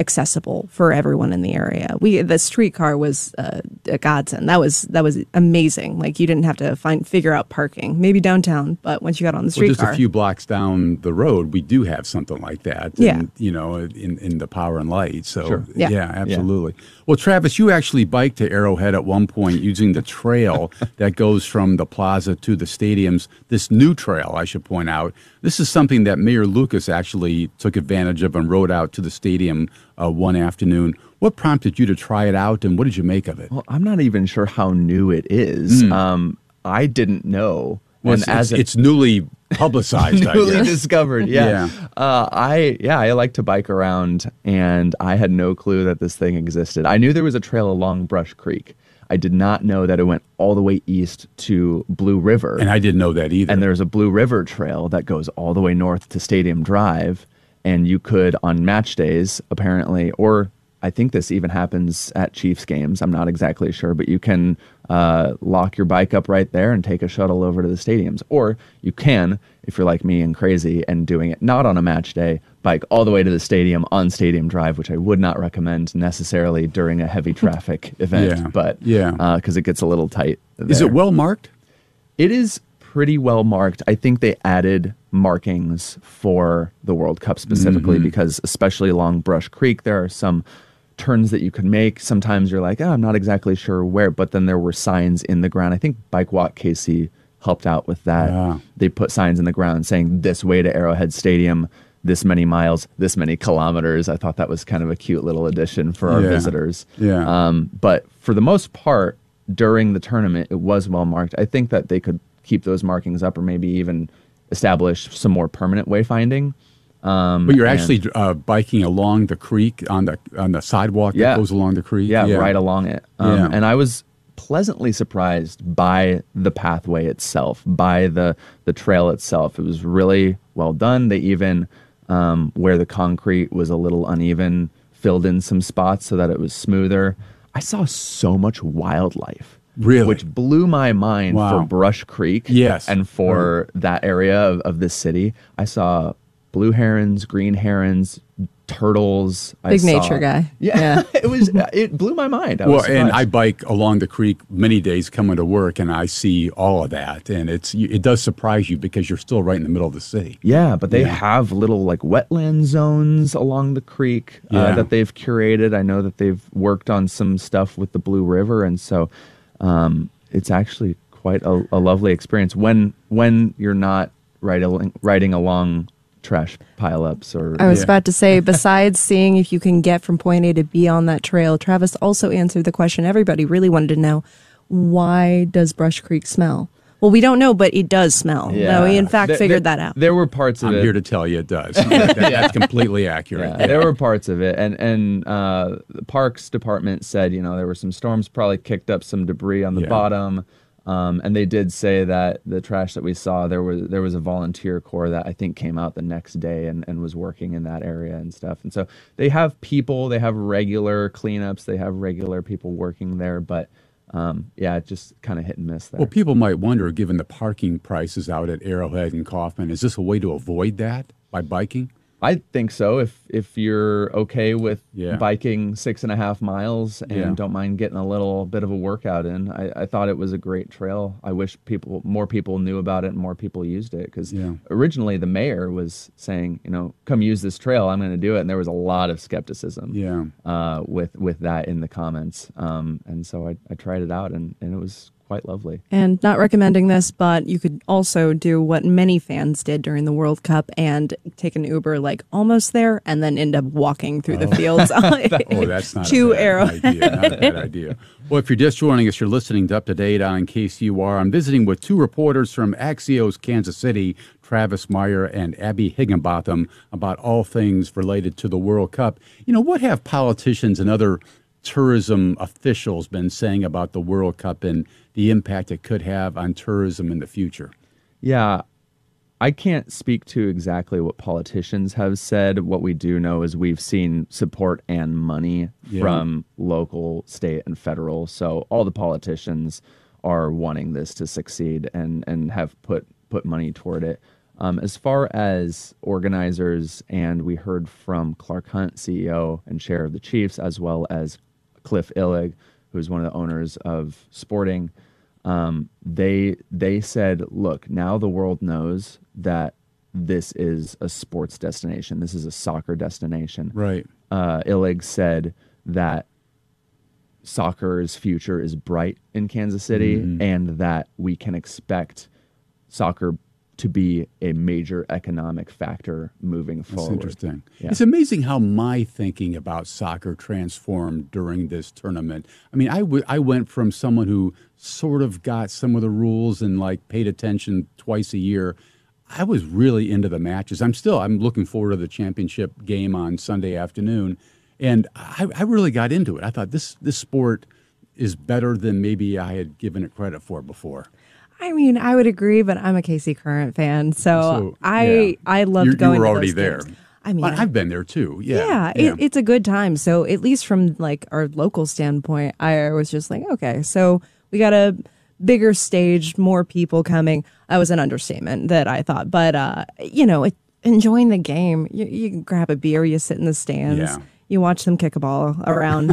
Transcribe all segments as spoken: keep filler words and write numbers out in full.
accessible for everyone in the area. We the streetcar was uh, a godsend. That was that was amazing. Like you didn't have to find figure out parking. Maybe downtown, but once you got on the streetcar, well, just a few blocks down the road, we do have something like that. Yeah, and, you know, in in the Power and Light. So sure. yeah. yeah, yeah, absolutely. Yeah. Well, Travis, you actually biked to Arrowhead at one point using the trail that goes from the plaza to the stadiums. This new trail, I should point out, this is something that Mayor Lucas actually took advantage of and rode out to the stadium uh, one afternoon. What prompted you to try it out, and what did you make of it? Well, I'm not even sure how new it is. Mm. Um, I didn't know. Well, and it's, as it's, it's newly publicized, newly I guess. discovered. Yeah, yeah. Uh, I yeah I like to bike around, and I had no clue that this thing existed. I knew there was a trail along Brush Creek. I did not know that it went all the way east to Blue River. And I didn't know that either. And there's a Blue River trail that goes all the way north to Stadium Drive. And you could, on match days, apparently, or I think this even happens at Chiefs games. I'm not exactly sure, but you can uh, lock your bike up right there and take a shuttle over to the stadiums. Or you can, if you're like me and crazy and doing it not on a match day, bike all the way to the stadium on Stadium Drive, which I would not recommend necessarily during a heavy traffic event, yeah. but yeah, because uh, it gets a little tight there. Is it well marked? It is pretty well marked. I think they added markings for the World Cup specifically mm-hmm. because especially along Brush Creek, there are some turns that you can make. Sometimes you're like, oh, I'm not exactly sure where, but then there were signs in the ground. I think Bike Walk K C helped out with that. Yeah. They put signs in the ground saying this way to Arrowhead Stadium, this many miles, this many kilometers. I thought that was kind of a cute little addition for our yeah. visitors. Yeah. Um, but for the most part, during the tournament, it was well marked. I think that they could keep those markings up or maybe even establish some more permanent wayfinding. Um, but you're actually uh, biking along the creek on the on the sidewalk yeah. that goes along the creek? Yeah, yeah. right along it. Um, yeah. And I was pleasantly surprised by the pathway itself, by the, the trail itself. It was really well done. They even, um, where the concrete was a little uneven, filled in some spots so that it was smoother. I saw so much wildlife. Really? Which blew my mind wow. for Brush Creek yes. and for right. that area of, of this city. I saw blue herons, green herons, turtles. Big I nature saw, guy. Yeah, yeah. it was. It blew my mind. I well, was and I bike along the creek many days coming to work, and I see all of that, and it's it does surprise you because you're still right in the middle of the city. Yeah, but they yeah. have little like wetland zones along the creek uh, yeah. that they've curated. I know that they've worked on some stuff with the Blue River, and so um, it's actually quite a, a lovely experience when when you're not riding riding along trash pileups or I was yeah. about to say, besides seeing if you can get from point A to B on that trail, Travis also answered the question everybody really wanted to know: why does Brush Creek smell? Well, we don't know, but it does smell. Yeah. No, we in fact there, figured there, that out. There were parts of I'm it. I'm here to tell you it does. that, that's completely accurate. Yeah, yeah. There were parts of it, and and uh, the Parks Department said, you know, there were some storms, probably kicked up some debris on the yeah. bottom. Um, and they did say that the trash that we saw, there was there was a volunteer corps that I think came out the next day and, and was working in that area and stuff. And so they have people, they have regular cleanups, they have regular people working there. But um, yeah, it just kind of hit and miss there. Well, people might wonder, given the parking prices out at Arrowhead and Kaufman, is this a way to avoid that by biking? I think so. If if you're okay with yeah. biking six and a half miles and yeah. don't mind getting a little bit of a workout in, I, I thought it was a great trail. I wish people more people knew about it and more people used it because yeah. originally the mayor was saying, you know, come use this trail. I'm going to do it, and there was a lot of skepticism. Yeah. Uh, with with that in the comments, um, and so I, I tried it out, and, and it was quite lovely. And not recommending this, but you could also do what many fans did during the World Cup and take an Uber like almost there and then end up walking through oh. the fields. oh, that's not to a bad Arrowhead. idea. Not a bad idea. Well, if you're just joining us, you're listening to Up to Date on K C U R. I'm visiting with two reporters from Axios Kansas City, Travis Meyer and Abby Higginbotham, about all things related to the World Cup. You know, what have politicians and other tourism officials been saying about the World Cup and the impact it could have on tourism in the future? Yeah, I can't speak to exactly what politicians have said. What we do know is we've seen support and money yeah. from local, state, and federal. So all the politicians are wanting this to succeed and, and have put, put money toward it. Um, as far as organizers, and we heard from Clark Hunt, C E O and chair of the Chiefs, as well as Cliff Illig, who's one of the owners of Sporting. Um, they they said, look, now the world knows that this is a sports destination. This is a soccer destination. Right. Uh, Illig said that soccer's future is bright in Kansas City, mm-hmm. and that we can expect soccer to be a major economic factor moving forward. That's interesting. Yeah. It's amazing how my thinking about soccer transformed during this tournament. I mean, I, w- I went from someone who sort of got some of the rules and like paid attention twice a year. I was really into the matches. I'm still, I'm looking forward to the championship game on Sunday afternoon. And I, I really got into it. I thought this this sport is better than maybe I had given it credit for before. I mean, I would agree, but I'm a K C Current fan, so, So, I yeah. I loved You- you going were to already those there. games. I mean, I- I've been there too. Yeah, yeah, yeah. It, it's a good time. So at least from like our local standpoint, I was just like, okay, so we got a bigger stage, more people coming. That was an understatement that I thought, but uh, you know, it, enjoying the game. You, you grab a beer, you sit in the stands, Yeah. you watch them kick a ball around.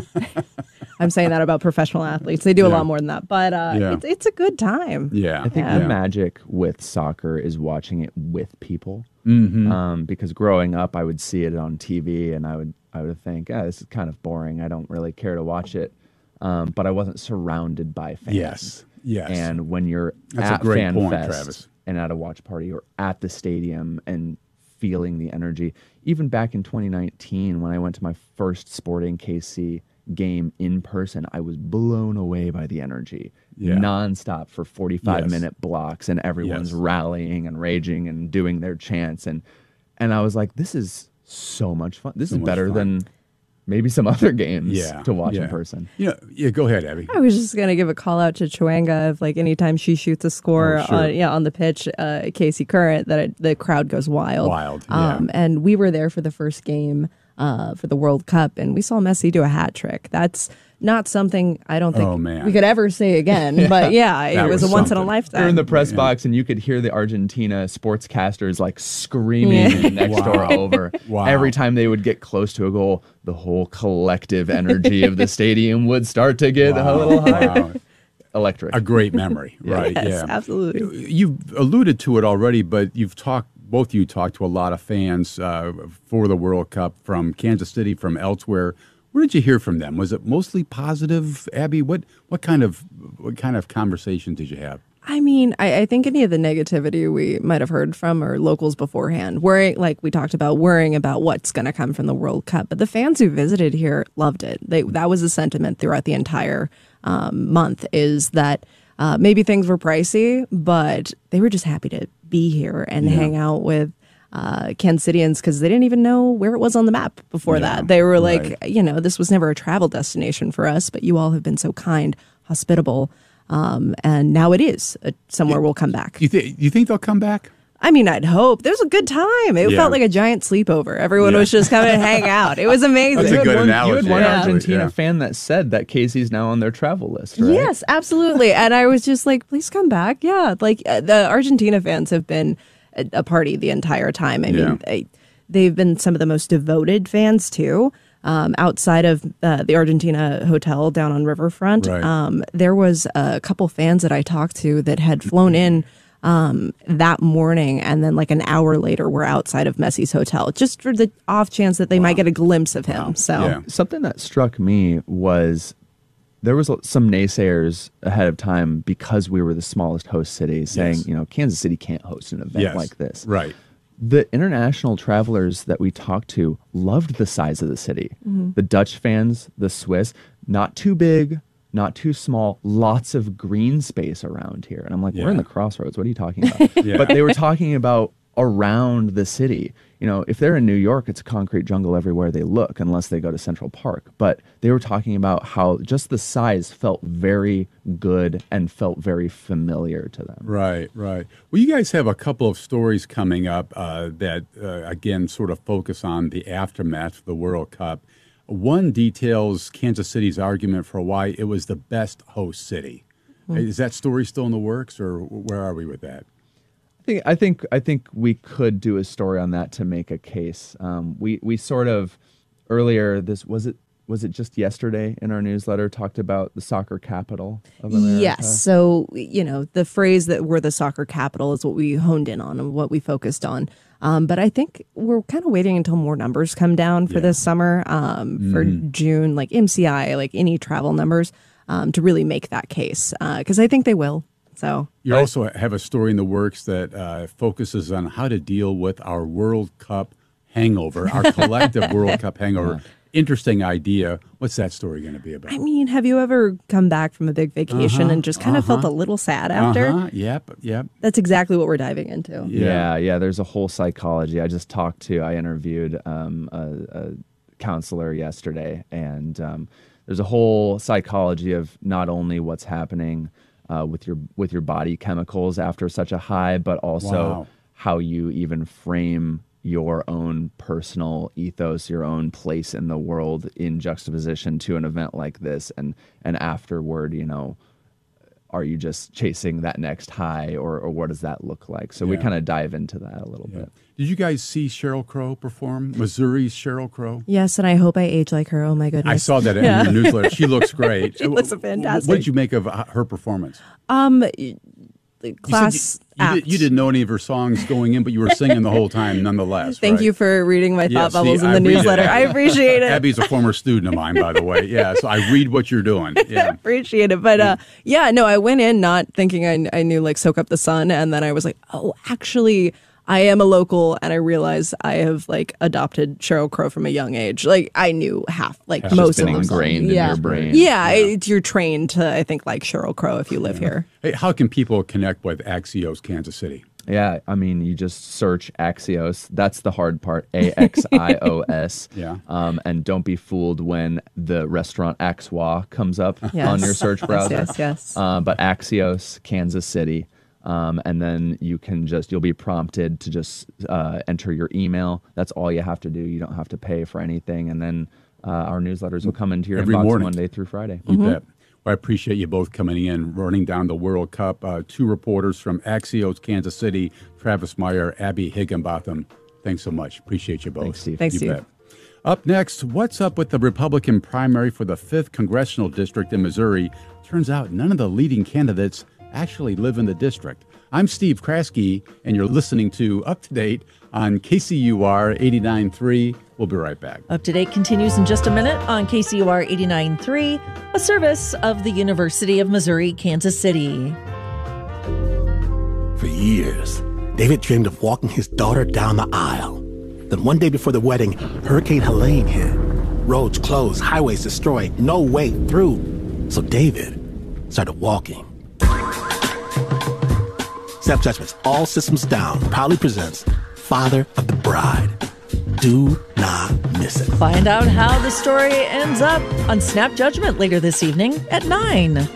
I'm saying that about professional athletes. They do a Yeah. lot more than that, but uh, Yeah. it's it's a good time. Yeah, I think Yeah. the magic with soccer is watching it with people. Mm-hmm. Um, because growing up, I would see it on T V, and I would I would think, ah, this is kind of boring. I don't really care to watch it. Um, but I wasn't surrounded by fans. Yes, yes. And when you're That's a at great Fan point, Fest Travis. and at a watch party or at the stadium and feeling the energy, even back in twenty nineteen when I went to my first Sporting K C game in person, I was blown away by the energy. Yeah. Nonstop for forty-five Yes. minute blocks, and everyone's Yes. rallying and raging and doing their chants, and and I was like, this is so much fun. This So is much better fun. than maybe some other games Yeah, to watch yeah. in person. Yeah, yeah. Go ahead, Abby. I was just gonna give a call out to Chwanga of like anytime she shoots a score Oh, sure. on yeah on the pitch, uh, K C Current, that it, the crowd goes wild. Wild, yeah. Um, and we were there for the first game uh, for the World Cup, and we saw Messi do a hat trick. That's not something I don't think Oh, man. we could ever say again. But yeah, it That was, was a once in a something. lifetime. You're in the press Yeah. box, and you could hear the Argentina sportscasters like screaming Yeah. next door Wow. over. Wow. Every time they would get close to a goal, the whole collective energy of the stadium would start to get a Wow. little higher. Wow. Electric. A great memory, right? Yes, yeah, absolutely. You've alluded to it already, but you've talked. Both of you talked to a lot of fans uh, for the World Cup from Kansas City, from elsewhere. What did you hear from them? Was it mostly positive, Abby? What what kind of what kind of conversation did you have? I mean, I, I think any of the negativity we might have heard from our locals beforehand, worrying, like we talked about, worrying about what's going to come from the World Cup. But the fans who visited here loved it. They, that was the sentiment throughout the entire um, month, is that uh, maybe things were pricey, but they were just happy to be here and Yeah. hang out with uh, Kansas Cityans, because they didn't even know where it was on the map before Yeah, that. They were like, right. you know, this was never a travel destination for us, but you all have been so kind, hospitable. Um, and now it is uh, somewhere we'll come back. You think you think they'll come back? I mean, I'd hope. There's a good time. It Yeah. felt like a giant sleepover. Everyone Yeah. was just coming to hang out. It was amazing. That's a You had good one, analogy, You had one Yeah. Argentina yeah. fan that said that Casey's now on their travel list, right? Yes, absolutely. And I was just like, please come back. Yeah, like uh, the Argentina fans have been a, a party the entire time. I Yeah. mean, they, they've been some of the most devoted fans too. Um, outside of uh, the Argentina hotel down on Riverfront, Right. um, there was a couple fans that I talked to that had flown in um, that morning, and then like an hour later, were outside of Messi's hotel, just for the off chance that they might get a glimpse of him. So. Yeah. Something that struck me was there was some naysayers ahead of time because we were the smallest host city saying, Yes. you know, Kansas City can't host an event Yes. like this. Right. The international travelers that we talked to loved the size of the city. The Dutch fans, the Swiss, not too big, not too small, lots of green space around here. And I'm like, we're in Yeah. the crossroads. What are you talking about? Yeah. But they were talking about around the city. You know, if they're in New York, it's a concrete jungle everywhere they look, unless they go to Central Park. But they were talking about how just the size felt very good and felt very familiar to them. Right, right. Well, you guys have a couple of stories coming up uh, that, uh, again, sort of focus on the aftermath of the World Cup. One details Kansas City's argument for why it was the best host city. Is that story still in the works, or where are we with that? think I think I think we could do a story on that to make a case. Um, we we sort of earlier this was it was it just yesterday in our newsletter talked about the soccer capital of America. Yes. So you know the phrase that we're the soccer capital is what we honed in on and what we focused on. Um, but I think we're kind of waiting until more numbers come down for yeah. this summer um, mm-hmm. for June, like M C I, like any travel numbers, um, to really make that case because uh, I think they will. So you right. also have a story in the works that uh, focuses on how to deal with our World Cup hangover, our collective World Cup hangover. Yeah. Interesting idea. What's that story going to be about? I mean, have you ever come back from a big vacation uh-huh, and just kind uh-huh. of felt a little sad after? Uh-huh. Yep, yep. That's exactly what we're diving into. Yeah, yeah. yeah there's a whole psychology. I just talked to, I interviewed um, a, a counselor yesterday, and um, there's a whole psychology of not only what's happening Uh, with your with your body chemicals after such a high, but also wow. how you even frame your own personal ethos, your own place in the world in juxtaposition to an event like this, and and afterward, you know, are you just chasing that next high, or or what does that look like? So yeah. we kind of dive into that a little yeah. bit. Did you guys see Sheryl Crow perform? Missouri's Sheryl Crow? Yes, and I hope I age like her. Oh, my goodness. I saw that yeah. in your newsletter. She looks great. She looks fantastic. What did you make of her performance? Um, class you, you, did, you didn't know any of her songs going in, but you were singing the whole time nonetheless. Thank right? you for reading my thought yes, bubbles see, in the I newsletter. I appreciate it. Abby's a former student of mine, by the way. Yeah, so I read what you're doing. Yeah. I appreciate it. But uh, yeah, no, I went in not thinking I, I knew like Soak Up the Sun. And then I was like, oh, actually, I am a local, and I realized I have like adopted Sheryl Crow from a young age. Like I knew half, like it's most just been of them. ingrained yeah. in your brain. Yeah, yeah. It, you're trained to, I think, like Sheryl Crow if you live yeah. here. Hey, how can people connect with Axios Kansas City? Yeah, I mean, you just search Axios. That's the hard part, A X I O S. yeah. Um, and don't be fooled when the restaurant Axwa comes up yes. on your search browser. yes, yes, yes. Uh, but Axios, Kansas City. Um, and then you can just, you'll be prompted to just uh, enter your email. That's all you have to do. You don't have to pay for anything. And then uh, our newsletters will come into your Every inbox morning. Monday through Friday. You mm-hmm. bet. Well, I appreciate you both coming in, running down the World Cup. Uh, two reporters from Axios Kansas City, Travis Meyer, Abby Higginbotham. Thanks so much. Appreciate you both. Thanks, Steve. Thanks, you Steve. Bet. Up next, what's up with the Republican primary for the fifth Congressional District in Missouri? Turns out none of the leading candidates actually live in the district. I'm Steve Kraske, and you're listening to Up to Date on K C U R eighty-nine point three. We'll be right back. Up to Date continues in just a minute on K C U R eighty-nine point three, a service of the University of Missouri, Kansas City. For years, David dreamed of walking his daughter down the aisle. Then one day before the wedding, Hurricane Helene hit. Roads closed, highways destroyed, no way through. So David started walking. Snap Judgment's All Systems Down proudly presents Father of the Bride. Do not miss it. Find out how the story ends up on Snap Judgment later this evening at nine.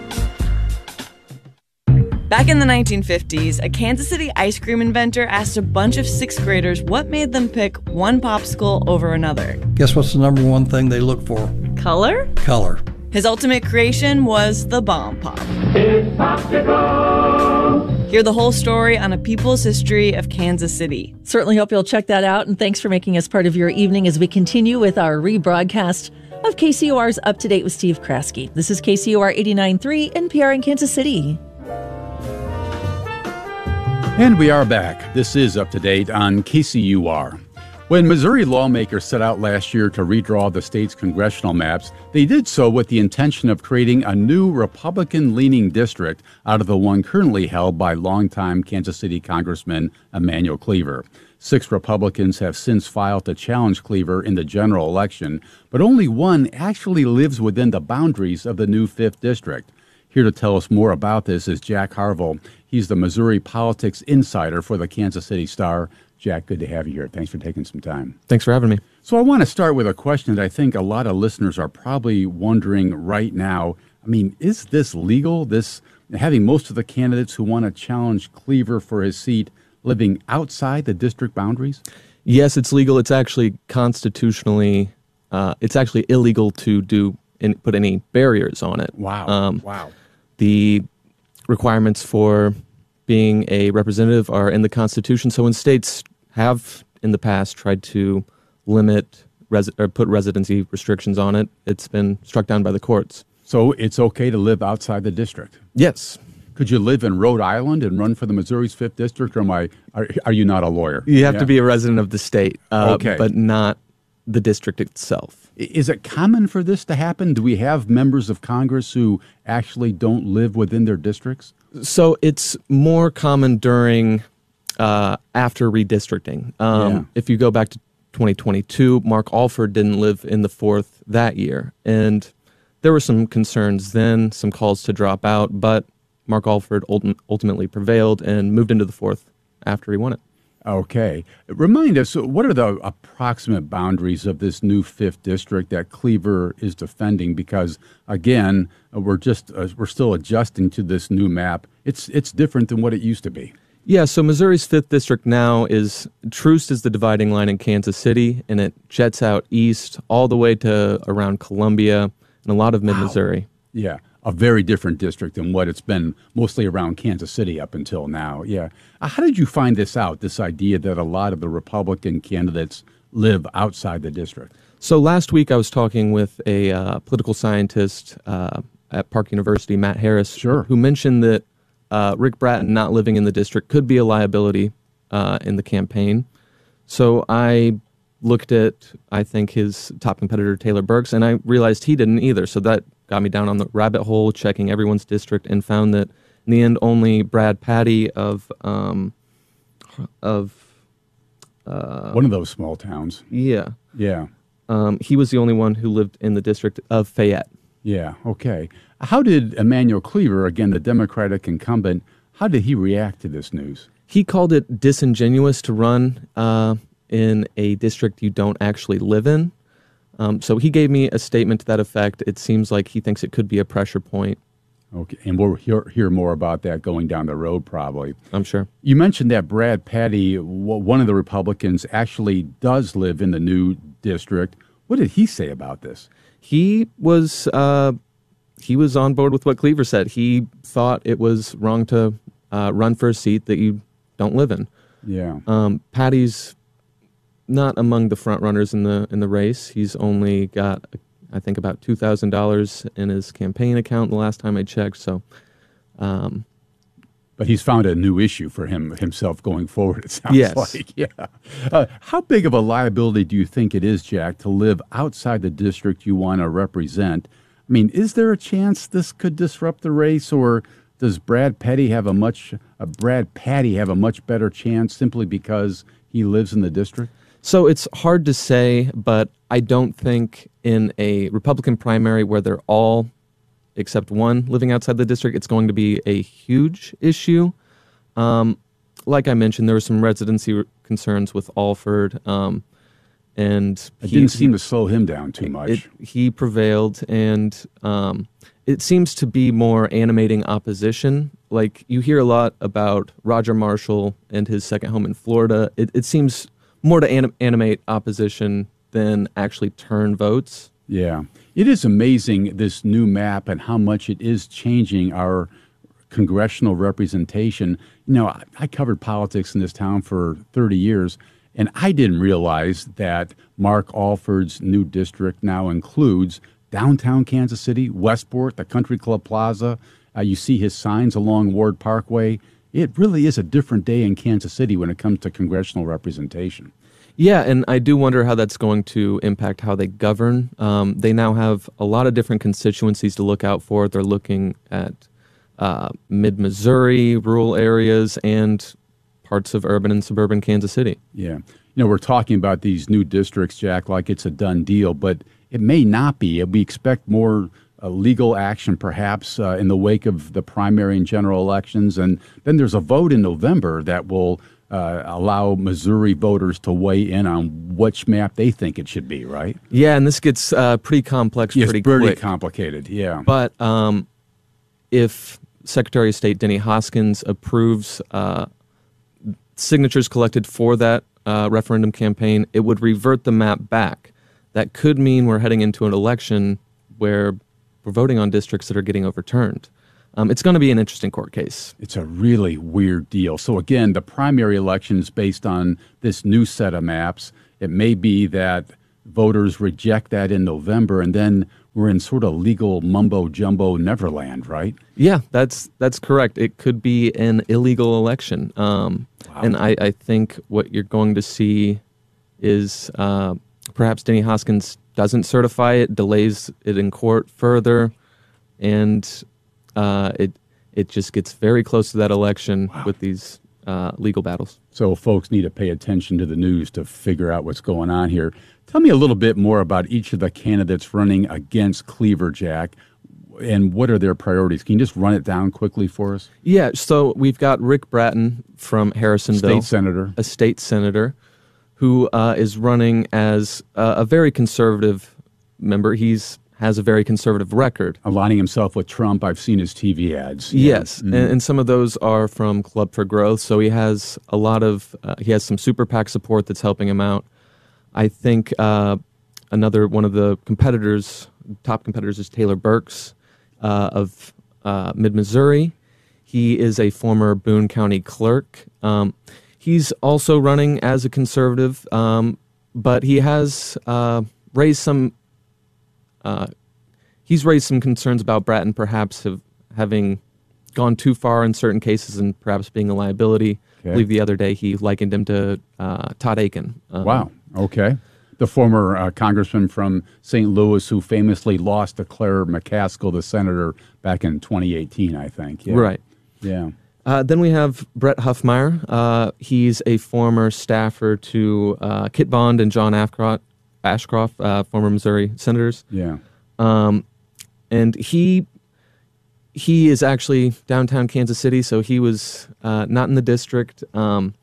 Back in the nineteen fifties, a Kansas City ice cream inventor asked a bunch of sixth graders what made them pick one popsicle over another. Guess what's the number one thing they look for? Color? Color. His ultimate creation was the Bomb Pop. It's popsicle! Hear the whole story on A People's History of Kansas City. Certainly hope you'll check that out, and thanks for making us part of your evening as we continue with our rebroadcast of K C U R's Up to Date with Steve Kraske. This is K C U R eighty-nine point three N P R in Kansas City. And we are back. This is Up to Date on K C U R. When Missouri lawmakers set out last year to redraw the state's congressional maps, they did so with the intention of creating a new Republican-leaning district out of the one currently held by longtime Kansas City Congressman Emanuel Cleaver. Six Republicans have since filed to challenge Cleaver in the general election, but only one actually lives within the boundaries of the new fifth District. Here to tell us more about this is Jack Harville. He's the Missouri politics insider for the Kansas City Star. Jack, good to have you here. Thanks for taking some time. Thanks for having me. So I want to start with a question that I think a lot of listeners are probably wondering right now. I mean, is this legal, this having most of the candidates who want to challenge Cleaver for his seat living outside the district boundaries? Yes, it's legal. It's actually constitutionally, uh, it's actually illegal to do in, put any barriers on it. Wow. Um, wow. The requirements for being a representative are in the Constitution. So when states have in the past tried to limit res- or put residency restrictions on it, it's been struck down by the courts. So it's okay to live outside the district? Yes. Could you live in Rhode Island and run for the Missouri's fifth District, or am I, are, are you not a lawyer? You have Yeah. to be a resident of the state, uh, Okay. but not the district itself. I- Is it common for this to happen? Do we have members of Congress who actually don't live within their districts? So it's more common during uh, after redistricting. Um, Yeah. If you go back to twenty twenty-two, Mark Alford didn't live in the fourth that year, and there were some concerns then, some calls to drop out, but Mark Alford ultim- ultimately prevailed and moved into the fourth after he won it. Okay. Remind us, what are the approximate boundaries of this new fifth District that Cleaver is defending? Because, again, we're just uh, we're still adjusting to this new map. It's it's different than what it used to be. Yeah, so Missouri's fifth District now is, Troost is the dividing line in Kansas City, and it jets out east all the way to around Columbia and a lot of mid-Missouri. Yeah, a very different district than what it's been mostly around Kansas City up until now. Yeah. Uh, How did you find this out, this idea that a lot of the Republican candidates live outside the district? So last week I was talking with a uh, political scientist uh, at Park University, Matt Harris, Sure. who mentioned that uh, Rick Bratton not living in the district could be a liability uh, in the campaign. So I looked at, I think, his top competitor, Taylor Burks, and I realized he didn't either. So that got me down on the rabbit hole, checking everyone's district, and found that in the end, only Brad Patty of um, of uh, One of those small towns. yeah, Yeah. um, he was the only one who lived in the district of Fayette. Yeah, okay. How did Emmanuel Cleaver, again, the Democratic incumbent, how did he react to this news? He called it disingenuous to run uh, in a district you don't actually live in. Um, so he gave me a statement to that effect. It seems like he thinks it could be a pressure point. Okay, and we'll hear, hear more about that going down the road, probably. I'm sure. You mentioned that Brad Patty, w- one of the Republicans, actually does live in the new district. What did he say about this? He was uh, he was on board with what Cleaver said. He thought it was wrong to uh, run for a seat that you don't live in. Yeah. Um, Patty's not among the front runners in the in the race. He's only got, I think, about two thousand dollars in his campaign account the last time I checked. So, um, But he's found a new issue for him himself going forward, it sounds Yes. like. Yeah. Uh, how big of a liability do you think it is, Jack, to live outside the district you want to represent? I mean, is there a chance this could disrupt the race, or does Brad Patty have a much uh, Brad Patty have a much better chance simply because he lives in the district? so it's hard to say, but I don't think in a Republican primary where they're all, except one, living outside the district, it's going to be a huge issue. Um, like I mentioned, there were some residency r- concerns with Alford, um, and It he- didn't seem to slow him down too much. It, he prevailed, and um, it seems to be more animating opposition. Like, you hear a lot about Roger Marshall and his second home in Florida. It, it seems more to anim- animate opposition than actually turn votes. Yeah. It is amazing, this new map, and how much it is changing our congressional representation. You know, I, I covered politics in this town for thirty years, and I didn't realize that Mark Alford's new district now includes downtown Kansas City, Westport, the Country Club Plaza. Uh, you see his signs along Ward Parkway. It really is a different day in Kansas City when it comes to congressional representation. Yeah, and I do wonder how that's going to impact how they govern. Um, they now have a lot of different constituencies to look out for. They're looking at uh, mid-Missouri, rural areas, and parts of urban and suburban Kansas City. Yeah. You know, we're talking about these new districts, Jack, like it's a done deal, but it may not be. We expect more uh, legal action, perhaps, uh, in the wake of the primary and general elections. And then there's a vote in November that will uh, allow Missouri voters to weigh in on which map they think it should be, right? Yeah, and this gets uh, pretty complex Yes, pretty pretty quick. complicated, yeah. But um, if Secretary of State Denny Hoskins approves uh, signatures collected for that uh, referendum campaign, it would revert the map back. That could mean we're heading into an election where we're voting on districts that are getting overturned. Um, it's going to be an interesting court case. It's a really weird deal. So again, the primary election is based on this new set of maps. It may be that voters reject that in November, and then we're in sort of legal mumbo-jumbo Neverland, right? Yeah, that's that's correct. It could be an illegal election. Um, wow. And I, I think what you're going to see is uh, perhaps Denny Hoskins doesn't certify it, delays it in court further, and uh, it it just gets very close to that election wow. with these uh, legal battles. So folks need to pay attention to the news to figure out what's going on here. Tell me a little bit more about each of the candidates running against Cleaver, Jack, and what are their priorities? Can you just run it down quickly for us? Yeah, so we've got Rick Bratton from Harrisonville. State senator. A state senator who uh, is running as uh, a very conservative member. He's has a very conservative record. Aligning himself with Trump. I've seen his T V ads. Yeah. Yes, mm-hmm. and, and some of those are from Club for Growth. So he has a lot of, uh, he has some super PAC support that's helping him out. I think uh, another one of the competitors, top competitors, is Taylor Burks uh, of uh, Mid-Missouri. He is a former Boone County clerk. Um, he's also running as a conservative, um, but he has uh, raised some uh, he's raised some concerns about Bratton perhaps have, having gone too far in certain cases and perhaps being a liability. Okay. I believe the other day he likened him to uh, Todd Akin. Um, wow. Okay. The former uh, congressman from Saint Louis who famously lost to Claire McCaskill, the senator, back in twenty eighteen, I think. Yeah. Right. Yeah. Uh, then we have Brett Huffmeyer. Uh, he's a former staffer to uh, Kit Bond and John Ashcroft, Ashcroft uh, former Missouri senators. Yeah. Um, and he he is actually downtown Kansas City, so he was uh, not in the district. Um,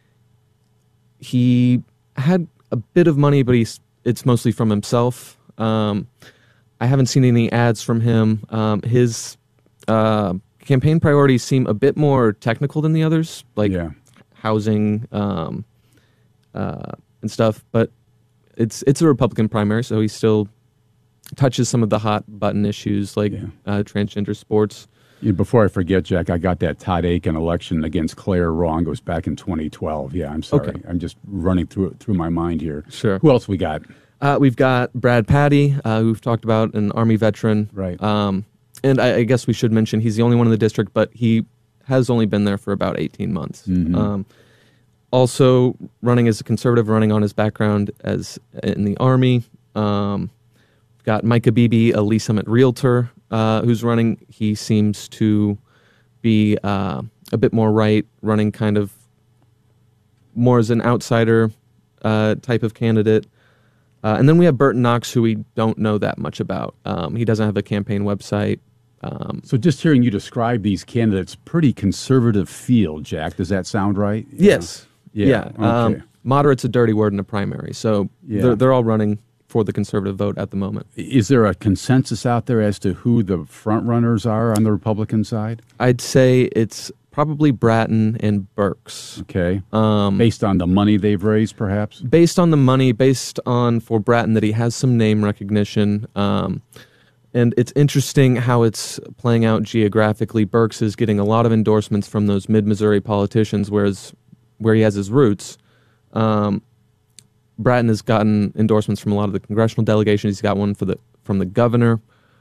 he had a bit of money, but he's it's mostly from himself. Um, I haven't seen any ads from him. Um, his uh, campaign priorities seem a bit more technical than the others, like yeah. housing um, uh, and stuff. But it's it's a Republican primary, so he still touches some of the hot button issues like yeah. uh, transgender sports. Yeah, before I forget, Jack, I got that Todd Akin election against Claire wrong. It was back in twenty twelve. Yeah, I'm sorry. Okay. I'm just running through it through my mind here. Sure. Who else we got? Uh, we've got Brad Patty, uh, who we've talked about, an Army veteran. Right. Um, and I, I guess we should mention he's the only one in the district, but he has only been there for about eighteen months. Mm-hmm. Um, also running as a conservative, running on his background as in the Army. Um, we've got Micah Beebe, a Lee Summit realtor, uh, who's running. He seems to be uh, a bit more right, running kind of more as an outsider uh, type of candidate. Uh, and then we have Burton Knox, who we don't know that much about. Um, he doesn't have a campaign website. Um, so just hearing you describe these candidates, pretty conservative field, Jack. Does that sound right? Yes. Yeah. Yeah. Okay. Um, moderate's a dirty word in a primary. So yeah. they're, they're all running for the conservative vote at the moment. Is there a consensus out there as to who the front runners are on the Republican side? I'd say it's probably Bratton and Burks. Okay. Um, based on the money they've raised, perhaps? Based on the money, based on, for Bratton, that he has some name recognition. Um, and it's interesting how it's playing out geographically. Burks is getting a lot of endorsements from those mid-Missouri politicians, whereas where he has his roots, um, Bratton has gotten endorsements from a lot of the congressional delegations. He's got one for the from the governor.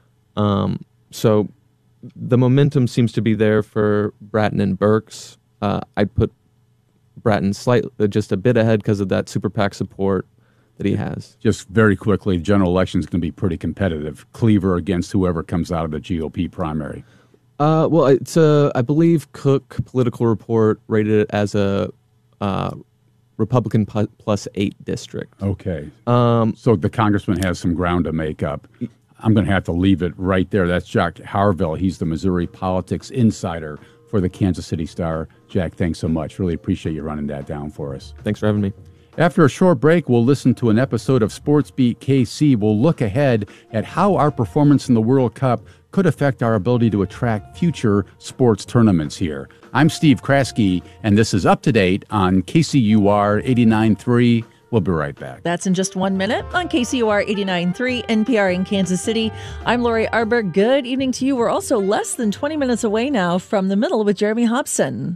Um, so the momentum seems to be there for Bratton and Burks. Uh, I'd put Bratton slightly, just a bit ahead because of that super PAC support that he has. Just very quickly, the general election is going to be pretty competitive. Cleaver against whoever comes out of the G O P primary. Uh, well, it's a, I believe Cook Political Report rated it as a uh, Republican plus, plus eight district. Okay. Um, so the congressman has some ground to make up. I'm going to have to leave it right there. That's Jack Harville. He's the Missouri politics insider for the Kansas City Star. Jack, thanks so much. Really appreciate you running that down for us. Thanks for having me. After a short break, we'll listen to an episode of Sports Beat K C. We'll look ahead at how our performance in the World Cup could affect our ability to attract future sports tournaments here. I'm Steve Kraske, and this is Up to Date on K C U R eighty-nine point three. We'll be right back. That's in just one minute on K C O R eighty-nine point three N P R in Kansas City. I'm Lori Arber. Good evening to you. We're also less than twenty minutes away now from The Middle with Jeremy Hobson.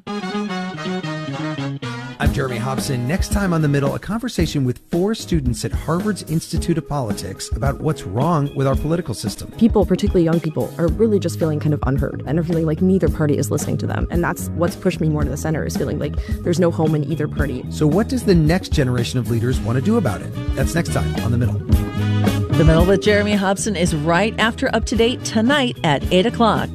I'm Jeremy Hobson. Next time on The Middle, a conversation with four students at Harvard's Institute of Politics about what's wrong with our political system. People, particularly young people, are really just feeling kind of unheard and are feeling like neither party is listening to them. And that's what's pushed me more to the center, is feeling like there's no home in either party. So what does the next generation of leaders want to do about it? That's next time on The Middle. The Middle with Jeremy Hobson is right after Up to Date tonight at eight o'clock.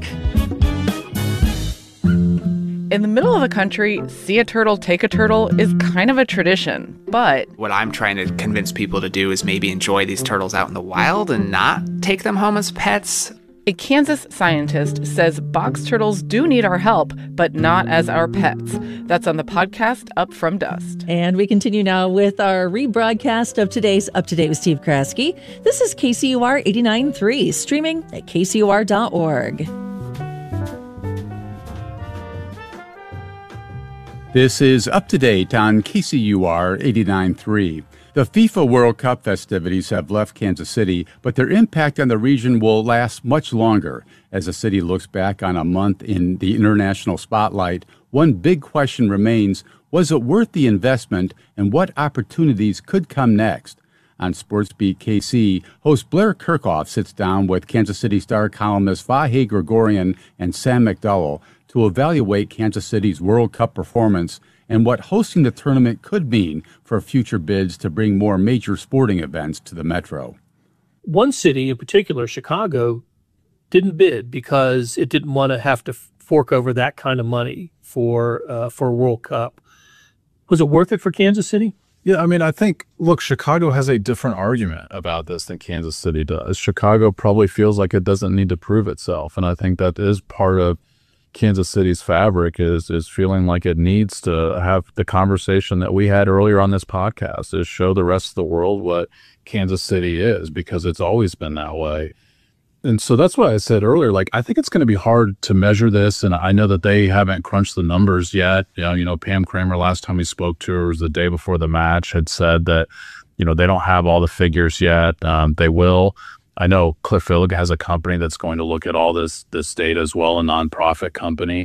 In the middle of the country, see a turtle, take a turtle is kind of a tradition, but what I'm trying to convince people to do is maybe enjoy these turtles out in the wild and not take them home as pets. A Kansas scientist says box turtles do need our help, but not as our pets. That's on the podcast Up From Dust. And we continue now with our rebroadcast of today's Up to Date with Steve Kraske. This is K C O R eighty-nine point three, streaming at K C O R dot org. This is Up to Date on K C U R eighty-nine point three. The FIFA World Cup festivities have left Kansas City, but their impact on the region will last much longer. As the city looks back on a month in the international spotlight, one big question remains: was it worth the investment, and what opportunities could come next? On SportsBeat K C, host Blair Kirchhoff sits down with Kansas City Star columnists Vahe Gregorian and Sam McDowell to evaluate Kansas City's World Cup performance and what hosting the tournament could mean for future bids to bring more major sporting events to the Metro. One city in particular, Chicago, didn't bid because it didn't want to have to fork over that kind of money for uh, for a World Cup. Was it worth it for Kansas City? Yeah, I mean, I think, look, Chicago has a different argument about this than Kansas City does. Chicago probably feels like it doesn't need to prove itself, and I think that is part of Kansas City's fabric is is feeling like it needs to have the conversation that we had earlier on this podcast, is show the rest of the world what Kansas City is, because it's always been that way. And so that's why I said earlier, like, I think it's going to be hard to measure this. And I know that they haven't crunched the numbers yet. You know, you know, Pam Kramer, last time we spoke to her was the day before the match, had said that, you know, they don't have all the figures yet. Um, they will. I know Cliff Illig has a company that's going to look at all this this data as well, a nonprofit company.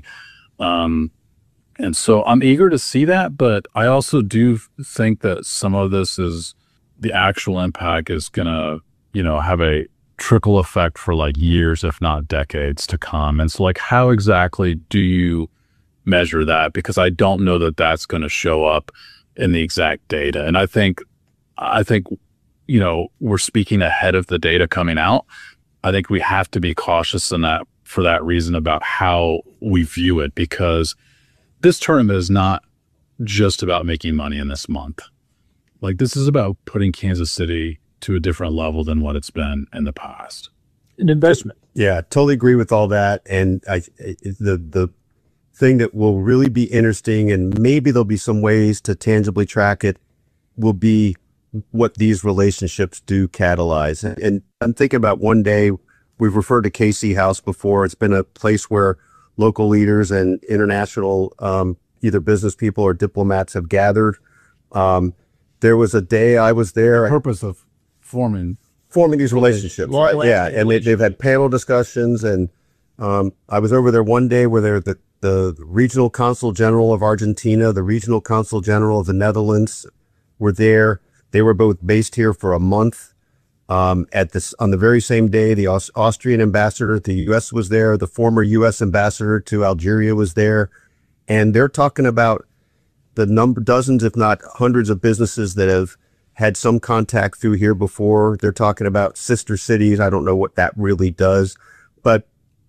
Um, and so I'm eager to see that, but I also do think that some of this is the actual impact is going to, you know, have a trickle effect for like years, if not decades to come. And so like, how exactly do you measure that? Because I don't know that that's going to show up in the exact data. And I think, I think, you know, we're speaking ahead of the data coming out. I think we have to be cautious in that for that reason about how we view it, because this tournament is not just about making money in this month. Like, this is about putting Kansas City to a different level than what it's been in the past. An investment. Yeah, totally agree with all that. And I, the the thing that will really be interesting, and maybe there'll be some ways to tangibly track it, will be what these relationships do catalyze. And I'm thinking about one day, we've referred to K C House before. It's been a place where local leaders and international, um, either business people or diplomats have gathered. Um, there was a day I was there. The purpose of forming forming these relationships, right? Yeah, and they, they've had panel discussions, and um, I was over there one day where they're the, the regional consul general of Argentina, the regional consul general of the Netherlands were there. They were both based here for a month. Um, at this, on the very same day, the Aus- Austrian ambassador to the U S was there. The former U S ambassador to Algeria was there. And they're talking about the number, dozens, if not hundreds of businesses that have had some contact through here before. They're talking about sister cities. I don't know what that really does. But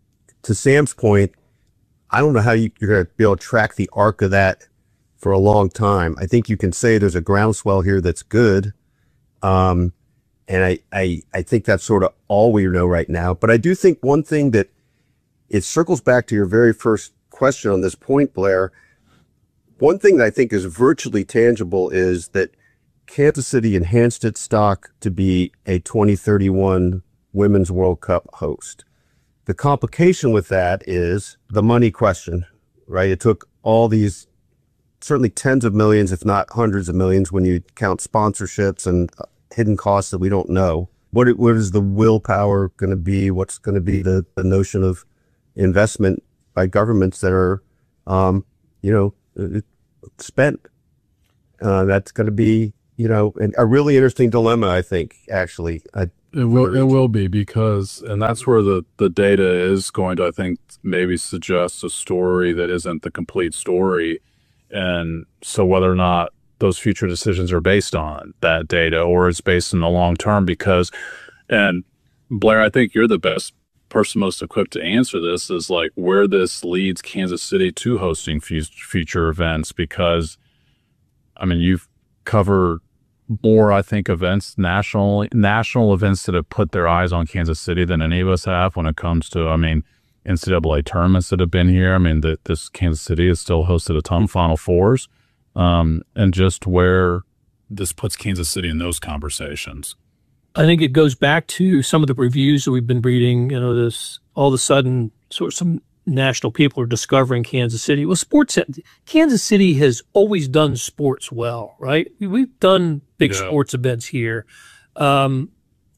to Sam's point, I don't know how you, you're going to be able to track the arc of that for a long time. I think you can say there's a groundswell here that's good. Um, and I, I, I think that's sort of all we know right now. But I do think one thing that it circles back to your very first question on this point, Blair. One thing that I think is virtually tangible is that Kansas City enhanced its stock to be a twenty thirty-one Women's World Cup host. The complication with that is the money question, right? It took all these certainly tens of millions, if not hundreds of millions, when you count sponsorships and hidden costs that we don't know. What what is the willpower going to be? What's going to be the, the notion of investment by governments that are, um, you know, spent? Uh, that's going to be, you know, an, a really interesting dilemma, I think, actually. I, It will it will be because, and that's where the, the data is going to, I think, maybe suggest a story that isn't the complete story. And so whether or not those future decisions are based on that data or it's based in the long term, because, and Blair, I think you're the best person most equipped to answer this, is like where this leads Kansas City to hosting future events, because, I mean, you've covered more, I think, events, national national events that have put their eyes on Kansas City than any of us have when it comes to, I mean, N C double A tournaments that have been here. I mean, that this Kansas City has still hosted a ton of Final Fours, um, and just where this puts Kansas City in those conversations. I think it goes back to some of the reviews that we've been reading. You know, this all of a sudden, sort of some national people are discovering Kansas City. Well, sports, Kansas City has always done sports well, right? We've done big yeah. sports events here. Um,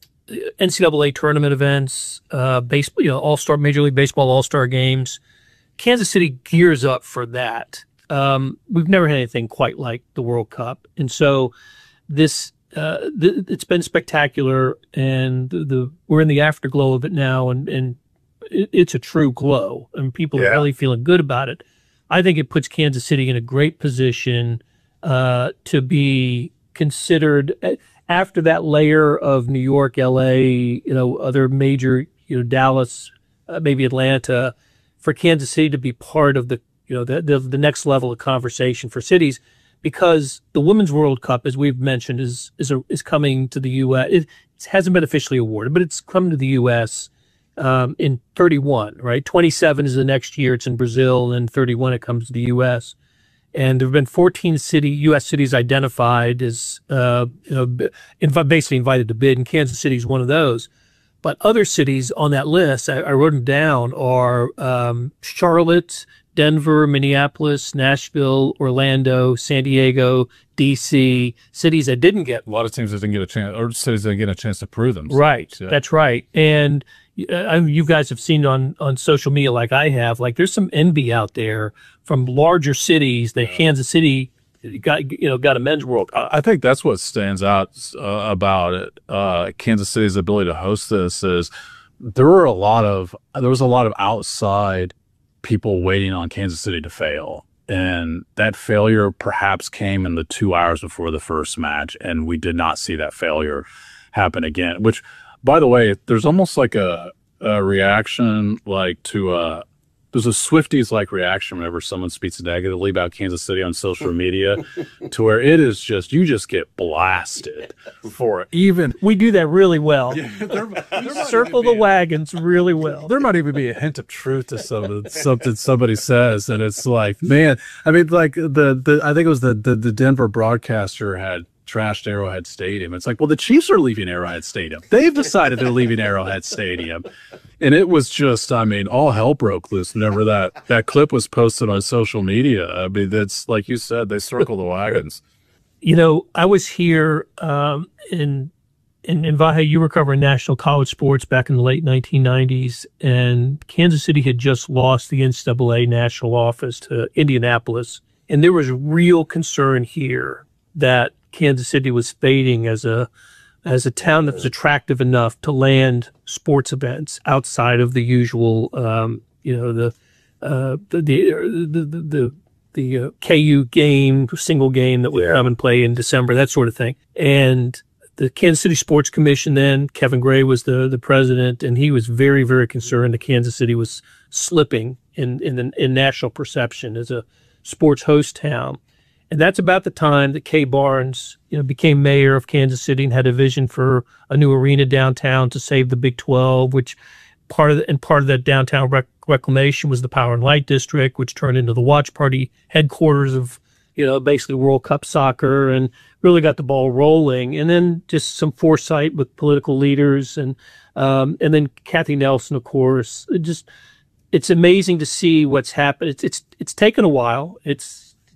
N C double A tournament events, uh, baseball, you know, all-star, Major League Baseball all-star games. Kansas City gears up for that. Um, we've never had anything quite like the World Cup. And so this, uh, th- it's been spectacular, and the, the we're in the afterglow of it now, and, and it, it's a true glow, and people yeah. are really feeling good about it. I think it puts Kansas City in a great position uh, to be considered after that layer of New York, L A, you know, other major, you know, Dallas, uh, maybe Atlanta, for Kansas City to be part of the, you know, the, the the next level of conversation for cities, because the Women's World Cup, as we've mentioned, is is a, is coming to the U S. It, it hasn't been officially awarded, but it's coming to the U S um, in thirty-one, right? twenty-seven is the next year. It's in Brazil, and thirty-one it comes to the U S. And there have been fourteen city U S cities identified as uh, you know, inv- basically invited to bid, and Kansas City is one of those. But other cities on that list, I, I wrote them down, are um, Charlotte, Denver, Minneapolis, Nashville, Orlando, San Diego, D C, cities that didn't get a lot of teams that didn't get a chance, or cities that didn't get a chance to prove themselves. Right, yeah. That's right. And uh, you guys have seen on on social media, like I have, like there's some envy out there from larger cities that yeah. Kansas City got, you know, got a men's World Cup. I think that's what stands out uh, about it. Uh, Kansas City's ability to host this is there were a lot of there was a lot of outside people waiting on Kansas City to fail. And that failure perhaps came in the two hours before the first match, and we did not see that failure happen again, which, by the way, there's almost like a, a reaction like to a, there's a Swifties-like reaction whenever someone speaks negatively about Kansas City on social media, to where it is just, you just get blasted for it. Even we do that really well. Yeah, there, there circle the wagons really well. There might even be a hint of truth to some, something somebody says, and it's like, man, I mean, like the, the I think it was the, the, the Denver broadcaster had trashed Arrowhead Stadium. It's like, well, the Chiefs are leaving Arrowhead Stadium. They've decided they're leaving Arrowhead Stadium. And it was just, I mean, all hell broke loose whenever that, that clip was posted on social media. I mean, that's, like you said, they circle the wagons. You know, I was here um, in, in, in Vahe, you were covering national college sports back in the late nineteen nineties, and Kansas City had just lost the N C double A national office to Indianapolis. And there was real concern here that Kansas City was fading as a as a town that was attractive enough to land sports events outside of the usual, um, you know, the uh, the the the the, the, the uh, K U game, single game that would yeah. come and play in December, that sort of thing. And the Kansas City Sports Commission then, Kevin Gray was the the president, and he was very, very concerned that Kansas City was slipping in in the in national perception as a sports host town. And that's about the time that Kay Barnes, you know, became mayor of Kansas City and had a vision for a new arena downtown to save the Big twelve, which part of the, and part of that downtown rec- reclamation was the Power and Light District, which turned into the watch party headquarters of, you know, basically World Cup soccer, and really got the ball rolling. And then just some foresight with political leaders, and um, and then Kathy Nelson, of course. It just, it's amazing to see what's happened. It's it's it's taken a while. It's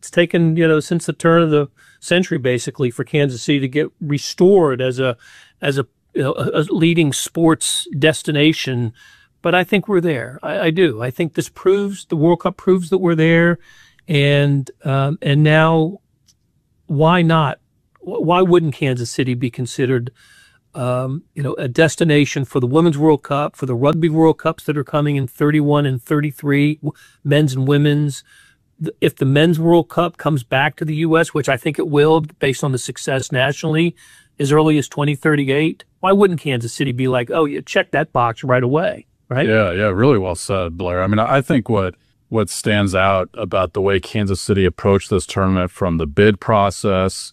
It's taken, you know, since the turn of the century, basically, for Kansas City to get restored as a, as a, you know, a leading sports destination. But I think we're there. I, I do. I think this proves, the World Cup proves that we're there. And, um, and now, why not? Why wouldn't Kansas City be considered, um, you know, a destination for the Women's World Cup, for the Rugby World Cups that are coming in thirty-one and thirty-three, men's and women's? If the Men's World Cup comes back to the U S, which I think it will, based on the success nationally, as early as twenty thirty-eight, why wouldn't Kansas City be like, oh, you check that box right away, right? Yeah, yeah, really well said, Blair. I mean, I think what what stands out about the way Kansas City approached this tournament, from the bid process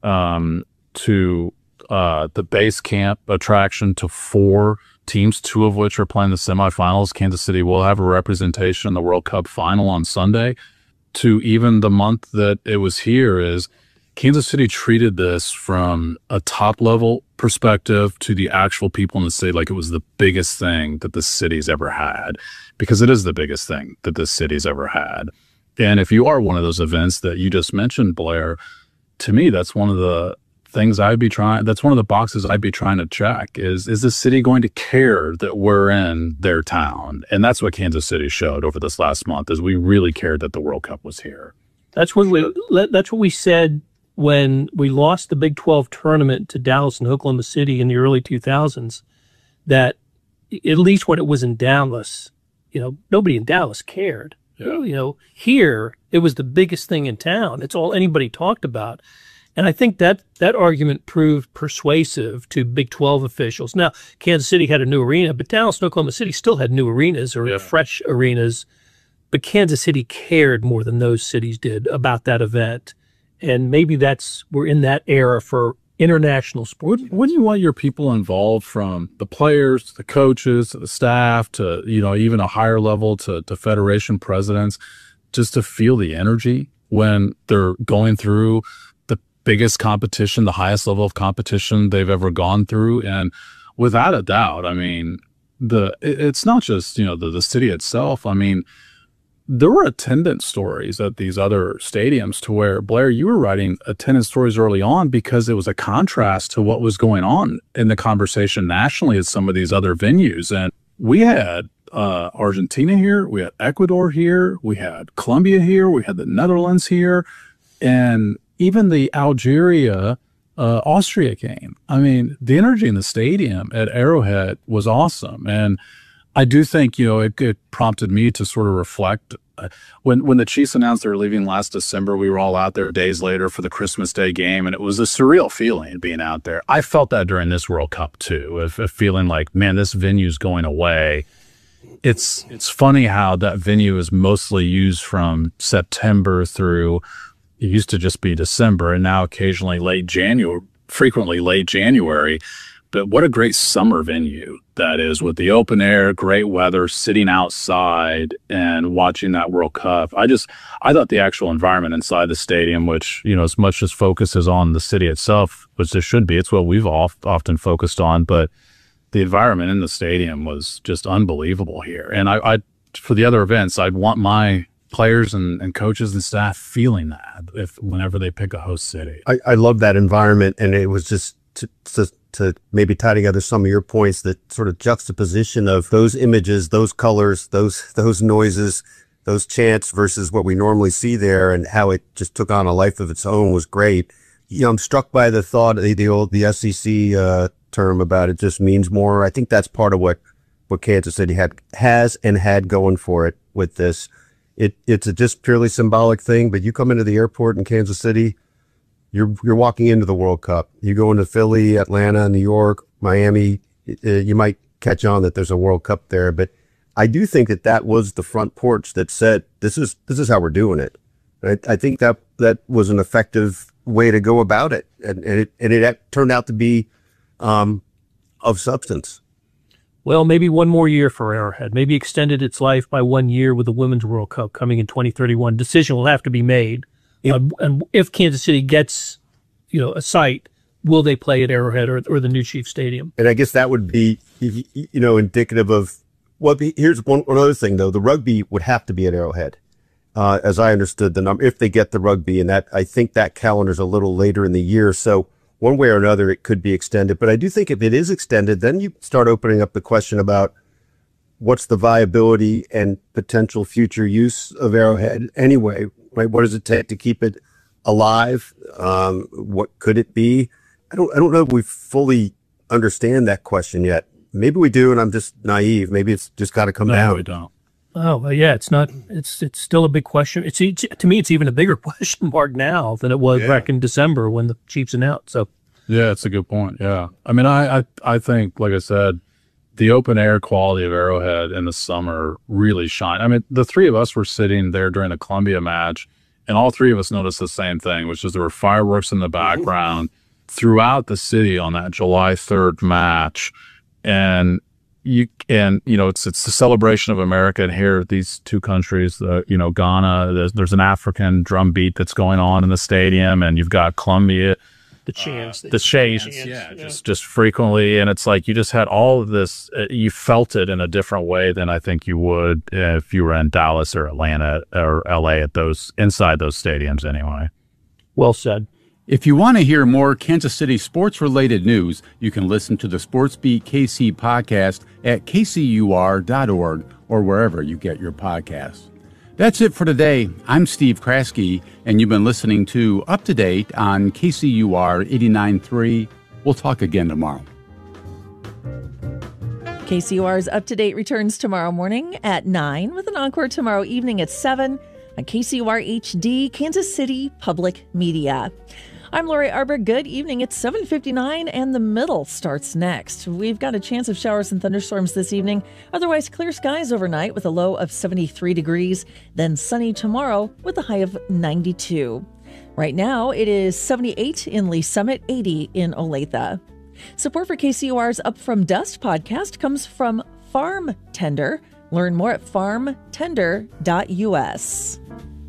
um, to uh, the base camp attraction to four teams, two of which are playing the semifinals. Kansas City will have a representation in the World Cup final on Sunday. To even the month that it was here, is Kansas City treated this from a top level perspective to the actual people in the city like it was the biggest thing that the city's ever had, because it is the biggest thing that the city's ever had. And if you are one of those events that you just mentioned, Blair, to me, that's one of the things I'd be trying, that's one of the boxes I'd be trying to check is, is the city going to care that we're in their town? And that's what Kansas City showed over this last month, is we really cared that the World Cup was here. That's what we, that's what we said when we lost the Big twelve tournament to Dallas and Oklahoma City in the early two thousands, that at least when it was in Dallas, you know, nobody in Dallas cared. Yeah. You know, here, it was the biggest thing in town. It's all anybody talked about. And I think that that argument proved persuasive to Big twelve officials. Now, Kansas City had a new arena, but Dallas and Oklahoma City still had new arenas or yeah. fresh arenas. But Kansas City cared more than those cities did about that event. And maybe that's, we're in that era for international sports. Wouldn't you want your people involved, from the players to the coaches to the staff to, you know, even a higher level to, to federation presidents, just to feel the energy when they're going through the biggest competition, the highest level of competition they've ever gone through? And without a doubt, I mean, the it's not just, you know, the, the city itself. I mean, there were attendance stories at these other stadiums to where, Blair, you were writing attendance stories early on because it was a contrast to what was going on in the conversation nationally at some of these other venues. And we had uh, Argentina here, we had Ecuador here, we had Colombia here, we had the Netherlands here, and even the Algeria uh, Austria game. I mean, the energy in the stadium at Arrowhead was awesome. And I do think, you know, it, it prompted me to sort of reflect. Uh, when when the Chiefs announced they were leaving last December, we were all out there days later for the Christmas Day game, and it was a surreal feeling being out there. I felt that during this World Cup too, of, of feeling like, man, this venue's going away. It's it's funny how that venue is mostly used from September through, it used to just be December, and now occasionally late January, frequently late January. But what a great summer venue that is, with the open air, great weather, sitting outside and watching that World Cup. I just, I thought the actual environment inside the stadium, which, you know, as much as focuses on the city itself, which there should be, it's what we've oft, often focused on, but the environment in the stadium was just unbelievable here. And I, I for the other events, I'd want my players and, and coaches and staff feeling that if whenever they pick a host city. I, I love that environment, and it was just to, to to maybe tie together some of your points, that sort of juxtaposition of those images, those colors, those those noises, those chants versus what we normally see there, and how it just took on a life of its own was great. You know, I'm struck by the thought, the, the old the S E C uh, term about it just means more. I think that's part of what what Kansas City had has and had going for it with this. It it's a just purely symbolic thing, but you come into the airport in Kansas City, You're you're walking into the World Cup. You go into Philly, Atlanta, New York, Miami. Uh, you might catch on that there's a World Cup there, but I do think that that was the front porch that said this is this is how we're doing it. I, I think that that was an effective way to go about it, and, and it and it turned out to be um, of substance. Well, maybe one more year for Arrowhead. Maybe extended its life by one year with the Women's World Cup coming in twenty thirty-one. Decision will have to be made. Yep. Uh, and if Kansas City gets, you know, a site, will they play at Arrowhead or, or the new Chief Stadium? And I guess that would be, you know, indicative of, well, here's one, one other thing, though. The rugby would have to be at Arrowhead. uh, as I understood the number, if they get the rugby, and that I think that calendar's a little later in the year. So one way or another, it could be extended. But I do think if it is extended, then you start opening up the question about what's the viability and potential future use of Arrowhead anyway, right? What does it take to keep it alive? Um, what could it be? I don't, I don't know if we fully understand that question yet. Maybe we do, and I'm just naive. Maybe it's just got to come no, down. we don't. Oh, well, yeah, it's not, it's it's still a big question. It's, it's to me, it's even a bigger question mark now than it was Yeah. back in December when the Chiefs announced. So, Yeah, it's a good point. Yeah. I mean, I, I, I think, like I said, the open air quality of Arrowhead in the summer really shined. I mean, the three of us were sitting there during the Columbia match, and all three of us noticed the same thing, which is there were fireworks in the background throughout the city on that July third match. And you and you know it's it's the celebration of America, and here these two countries, uh, you know Ghana, there's, there's an African drum beat that's going on in the stadium, and you've got Colombia, the chants, uh, the chants, chants, yeah, yeah. just just frequently, and it's like you just had all of this. Uh, you felt it in a different way than I think you would if you were in Dallas or Atlanta or L A at those inside those stadiums anyway. Well said. If you want to hear more Kansas City sports-related news, you can listen to the SportsBeat K C podcast at k c u r dot org or wherever you get your podcasts. That's it for today. I'm Steve Kraske, and you've been listening to Up to Date on K C U R eighty-nine point three. We'll talk again tomorrow. K C U R's Up to Date returns tomorrow morning at nine with an encore tomorrow evening at seven on K C U R H D, Kansas City Public Media. I'm Lori Arbor. Good evening. It's seven fifty-nine and the middle starts next. We've got a chance of showers and thunderstorms this evening. Otherwise, clear skies overnight with a low of seventy-three degrees. Then sunny tomorrow with a high of ninety-two. Right now, it is seventy-eight in Lee Summit, eighty in Olathe. Support for K C U R's Up From Dust podcast comes from Farm Tender. Learn more at farm tender dot u s.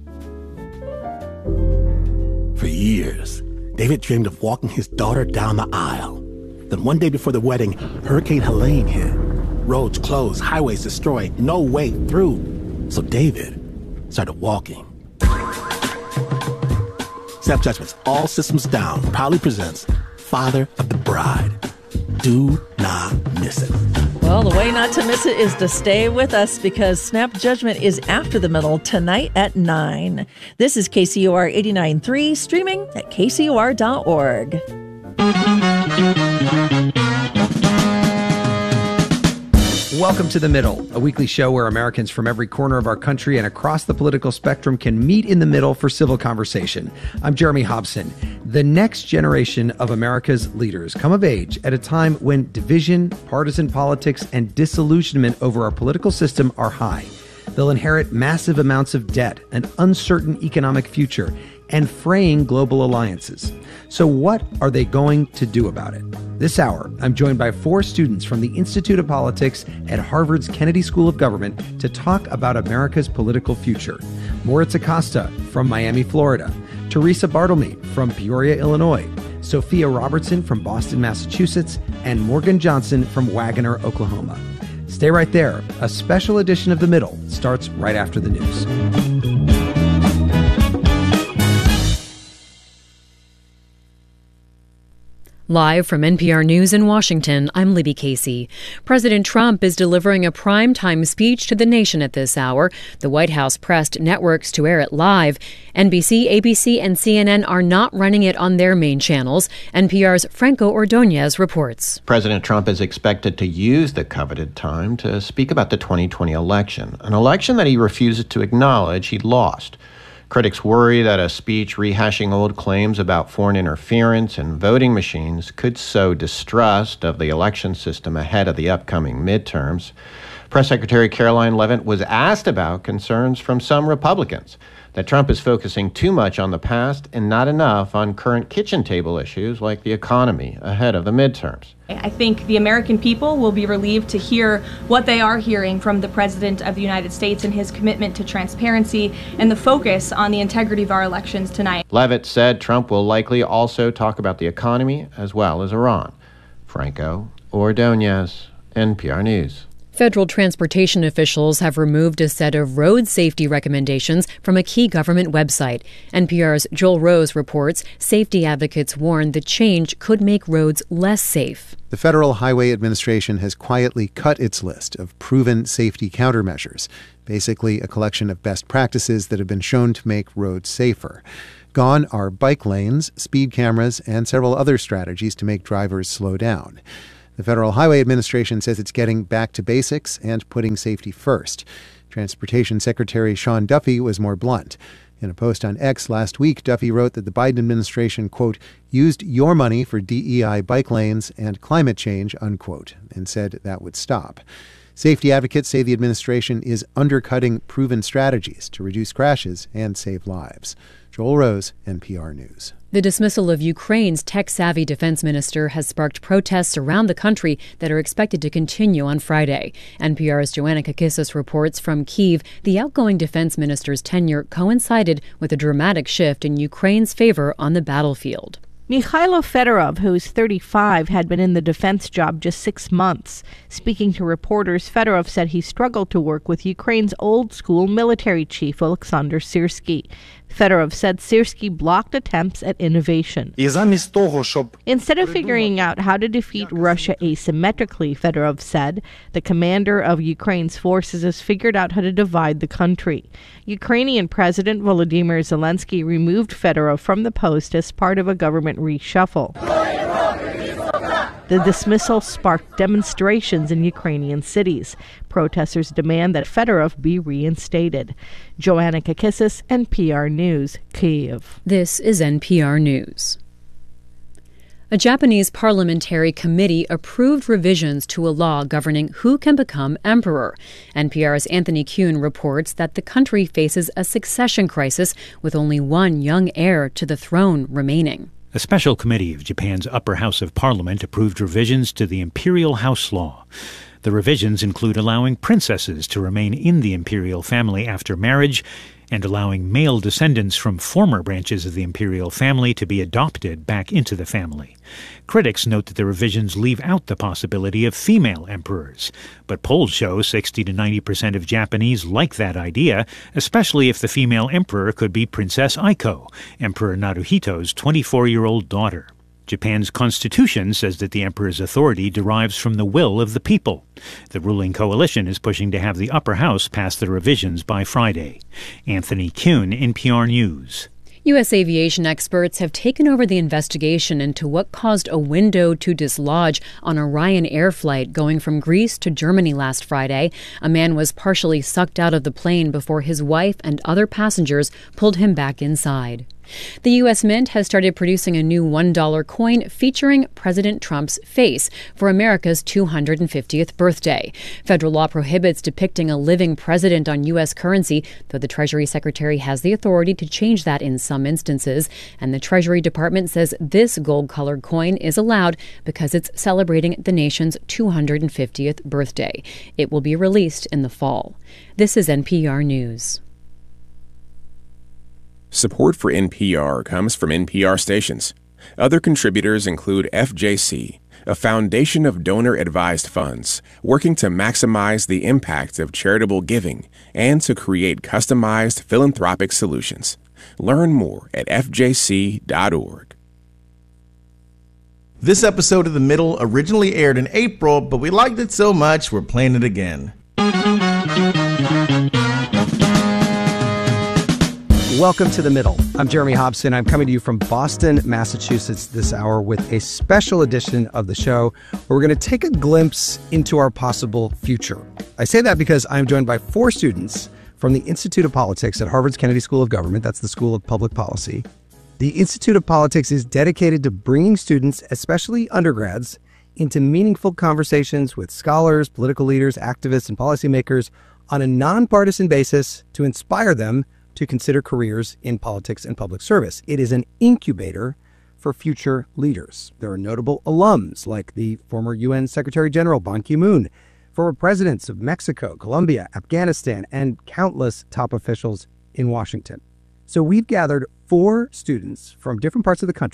For years, David dreamed of walking his daughter down the aisle. Then one day before the wedding, Hurricane Helene hit. Roads closed, highways destroyed, no way through. So David started walking. Snap Judgment's All Systems Down proudly presents Father of the Bride. Do not miss it. Well, the way not to miss it is to stay with us because Snap Judgment is after the middle tonight at nine. This is K C U R eighty-nine point three, streaming at k c u r dot org. Welcome to The Middle, a weekly show where Americans from every corner of our country and across the political spectrum can meet in the middle for civil conversation. I'm Jeremy Hobson. The next generation of America's leaders come of age at a time when division, partisan politics, and disillusionment over our political system are high. They'll inherit massive amounts of debt, an uncertain economic future, and fraying global alliances. So what are they going to do about it? This hour, I'm joined by four students from the Institute of Politics at Harvard's Kennedy School of Government to talk about America's political future. Moritz Acosta from Miami, Florida. Teresa Bartlemy from Peoria, Illinois. Sophia Robertson from Boston, Massachusetts. And Morgan Johnson from Wagoner, Oklahoma. Stay right there. A special edition of The Middle starts right after the news. Live from N P R News in Washington, I'm Libby Casey. President Trump is delivering a primetime speech to the nation at this hour. The White House pressed networks to air it live. N B C, A B C, and C N N are not running it on their main channels. N P R's Franco Ordonez reports. President Trump is expected to use the coveted time to speak about the twenty twenty election, an election that he refuses to acknowledge he lost. Critics worry that a speech rehashing old claims about foreign interference and voting machines could sow distrust of the election system ahead of the upcoming midterms. Press Secretary Caroline Leavitt was asked about concerns from some Republicans that Trump is focusing too much on the past and not enough on current kitchen table issues like the economy ahead of the midterms. I think the American people will be relieved to hear what they are hearing from the President of the United States and his commitment to transparency and the focus on the integrity of our elections tonight. Leavitt said Trump will likely also talk about the economy as well as Iran. Franco Ordonez, N P R News. Federal transportation officials have removed a set of road safety recommendations from a key government website. N P R's Joel Rose reports safety advocates warn the change could make roads less safe. The Federal Highway Administration has quietly cut its list of proven safety countermeasures, basically a collection of best practices that have been shown to make roads safer. Gone are bike lanes, speed cameras, and several other strategies to make drivers slow down. The Federal Highway Administration says it's getting back to basics and putting safety first. Transportation Secretary Sean Duffy was more blunt. In a post on X last week, Duffy wrote that the Biden administration, quote, used your money for D E I bike lanes and climate change, unquote, and said that would stop. Safety advocates say the administration is undercutting proven strategies to reduce crashes and save lives. Joel Rose, N P R News. The dismissal of Ukraine's tech-savvy defense minister has sparked protests around the country that are expected to continue on Friday. N P R's Joanna Kakissis reports from Kyiv the outgoing defense minister's tenure coincided with a dramatic shift in Ukraine's favor on the battlefield. Mikhailo Fedorov, who is thirty-five, had been in the defense job just six months. Speaking to reporters, Fedorov said he struggled to work with Ukraine's old-school military chief, Alexander Syrsky. Fedorov said Syrsky blocked attempts at innovation. Instead of figuring out how to defeat Russia asymmetrically, Fedorov said, the commander of Ukraine's forces has figured out how to divide the country. Ukrainian President Volodymyr Zelensky removed Fedorov from the post as part of a government reshuffle. The dismissal sparked demonstrations in Ukrainian cities. Protesters demand that Fedorov be reinstated. Joanna Kakissis, N P R News, Kyiv. This is N P R News. A Japanese parliamentary committee approved revisions to a law governing who can become emperor. N P R's Anthony Kuhn reports that the country faces a succession crisis with only one young heir to the throne remaining. A special committee of Japan's upper house of parliament approved revisions to the imperial house law. The revisions include allowing princesses to remain in the imperial family after marriage and allowing male descendants from former branches of the imperial family to be adopted back into the family. Critics note that the revisions leave out the possibility of female emperors, but polls show sixty to ninety percent of Japanese like that idea, especially if the female emperor could be Princess Aiko, Emperor Naruhito's twenty-four-year-old daughter. Japan's constitution says that the emperor's authority derives from the will of the people. The ruling coalition is pushing to have the upper house pass the revisions by Friday. Anthony Kuhn, N P R News. U S aviation experts have taken over the investigation into what caused a window to dislodge on a Ryanair flight going from Greece to Germany last Friday. A man was partially sucked out of the plane before his wife and other passengers pulled him back inside. The U S Mint has started producing a new one dollar coin featuring President Trump's face for America's two hundred fiftieth birthday. Federal law prohibits depicting a living president on U S currency, though the Treasury Secretary has the authority to change that in some instances. And the Treasury Department says this gold-colored coin is allowed because it's celebrating the nation's two hundred fiftieth birthday. It will be released in the fall. This is N P R News. Support for N P R comes from N P R stations. Other contributors include F J C, a foundation of donor-advised funds working to maximize the impact of charitable giving and to create customized philanthropic solutions. Learn more at F J C dot org. This episode of The Middle originally aired in April, but we liked it so much we're playing it again. Welcome to The Middle. I'm Jeremy Hobson. I'm coming to you from Boston, Massachusetts this hour with a special edition of the show where we're going to take a glimpse into our possible future. I say that because I'm joined by four students from the Institute of Politics at Harvard's Kennedy School of Government. That's the School of Public Policy. The Institute of Politics is dedicated to bringing students, especially undergrads, into meaningful conversations with scholars, political leaders, activists, and policymakers on a nonpartisan basis to inspire them to consider careers in politics and public service. It is an incubator for future leaders. There are notable alums like the former U N Secretary General Ban Ki-moon, former presidents of Mexico, Colombia, Afghanistan, and countless top officials in Washington. So we've gathered four students from different parts of the country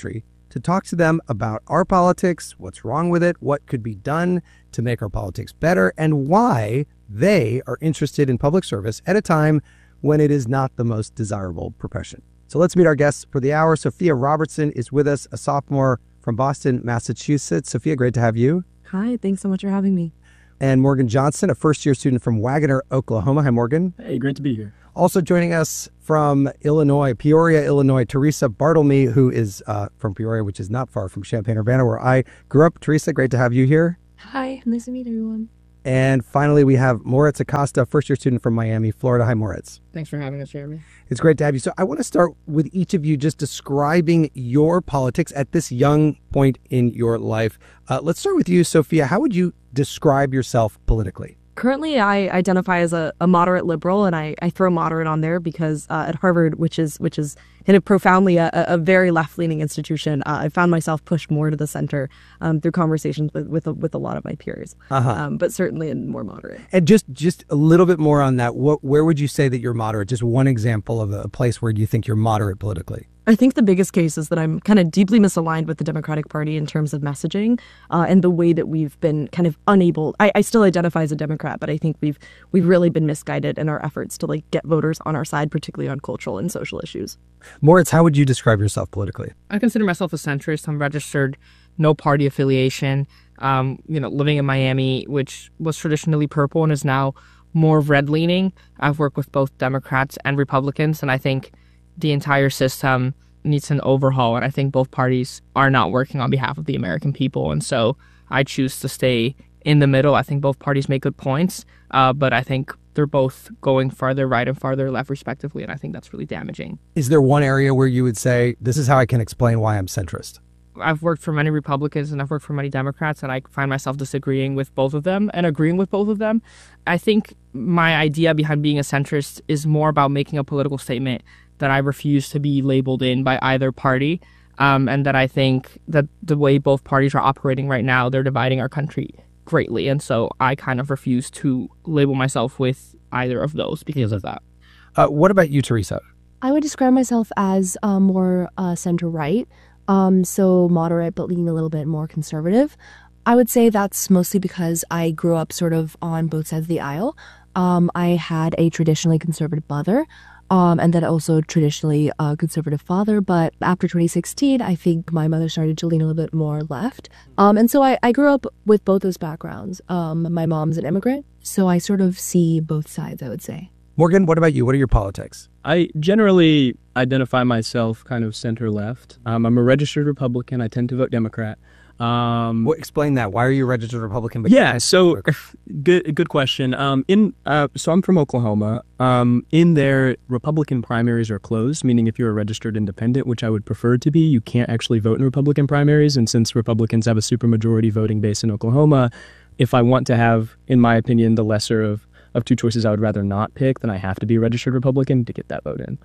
to talk to them about our politics, what's wrong with it, what could be done to make our politics better, and why they are interested in public service at a time when it is not the most desirable profession. So let's meet our guests for the hour. Sophia Robertson is with us, a sophomore from Boston, Massachusetts. Sophia, great to have you. Hi, thanks so much for having me. And Morgan Johnson, a first-year student from Wagoner, Oklahoma. Hi, Morgan. Hey, great to be here. Also joining us from Illinois, Peoria, Illinois, Teresa Bartlemy, who is uh, from Peoria, which is not far from Champaign-Urbana, where I grew up. Teresa, great to have you here. Hi, nice to meet everyone. And finally, we have Moritz Acosta, first-year student from Miami, Florida. Hi, Moritz. Thanks for having us, Jeremy. It's great to have you. So I want to start with each of you just describing your politics at this young point in your life. Uh, let's start with you, Sophia. How would you describe yourself politically? Currently, I identify as a, a moderate liberal, and I, I throw moderate on there because uh, at Harvard, which is which is kind of profoundly a, a very left-leaning institution, uh, I found myself pushed more to the center um, through conversations with with a, with a lot of my peers, Uh-huh. um, but certainly more moderate. And just just a little bit more on that. What, where would you say that you're moderate? Just one example of a place where you think you're moderate politically. I think the biggest case is that I'm kind of deeply misaligned with the Democratic Party in terms of messaging uh, and the way that we've been kind of unable. I, I still identify as a Democrat, but I think we've we've really been misguided in our efforts to like get voters on our side, particularly on cultural and social issues. Moritz, how would you describe yourself politically? I consider myself a centrist. I'm registered, no party affiliation. Um, you know, living in Miami, which was traditionally purple and is now more red-leaning. I've worked with both Democrats and Republicans, and I think the entire system needs an overhaul, and I think both parties are not working on behalf of the American people, and so I choose to stay in the middle. I think both parties make good points, uh, but I think they're both going farther right and farther left, respectively, and I think that's really damaging. Is there one area where you would say, this is how I can explain why I'm centrist? I've worked for many Republicans and I've worked for many Democrats, and I find myself disagreeing with both of them and agreeing with both of them. I think my idea behind being a centrist is more about making a political statement that I refuse to be labeled in by either party, um, and that I think that the way both parties are operating right now, they're dividing our country greatly. And so I kind of refuse to label myself with either of those because of that. Uh, what about you, Teresa? I would describe myself as uh, more uh, center-right, um, so moderate but leaning a little bit more conservative. I would say that's mostly because I grew up sort of on both sides of the aisle. Um, I had a traditionally conservative mother, Um, and then also traditionally a conservative father. But after twenty sixteen, I think my mother started to lean a little bit more left. Um, and so I, I grew up with both those backgrounds. Um, my mom's an immigrant, so I sort of see both sides, I would say. Morgan, what about you? What are your politics? I generally identify myself kind of center-left. Um, I'm a registered Republican. I tend to vote Democrat. Um, well, explain that. Why are you a registered Republican? But yeah, so good good question. Um, in uh, so I'm from Oklahoma. Um, in there, Republican primaries are closed, meaning if you're a registered independent, which I would prefer to be, you can't actually vote in Republican primaries. And since Republicans have a supermajority voting base in Oklahoma, if I want to have, in my opinion, the lesser of, of two choices I would rather not pick, then I have to be a registered Republican to get that vote in.